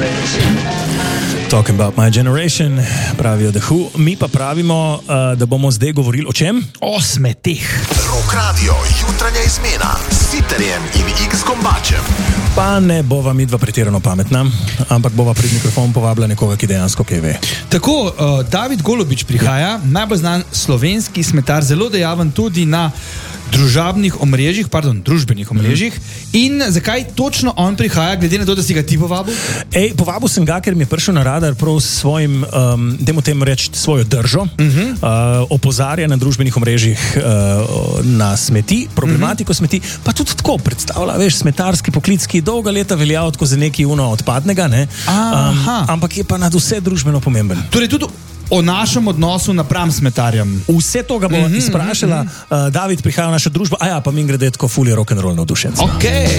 Talking about my generation, pravijo The Who. Mi pa pravimo, da bomo zdaj govorili o čem? O smeteh. Rock Radio, jutranja izmena s Siterjem in X-Gombačem. Pa ne bova midva pretirano pametna, ampak bova pred mikrofon povabila nekoga, ki dejansko kaj ve. Tako, David Golobič prihaja, najbolj znan slovenski smetar, zelo dejaven tudi na družbenih omrežjih. In zakaj točno on prihaja, glede na to, da si ga ti povabil? Povabil sem ga, ker mi je prišel na radar prav s svojim, dajmo temu reči, svojo držo, opozarja na družbenih omrežjih na smeti, problematiko smeti, pa tudi tako predstavlja, veš, smetarski poklic, ki dolga leta velja tako za nekaj odpadnega, ne? Ampak je pa nad vse družbeno pomemben. Torej tudi o našem odnosu napram smetarjem. Vse to ga bo izprašala. David prihaja v našo družbo, pa mi grede tako fully rock'n'roll navdušenca. Okej.